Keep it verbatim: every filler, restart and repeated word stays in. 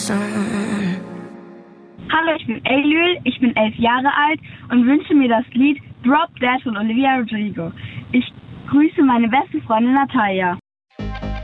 sun. Hallo, ich bin Eylül, ich bin elf Jahre alt und wünsche mir das Lied Drop Dead von Olivia Rodrigo. Ich grüße meine beste Freundin Natalia.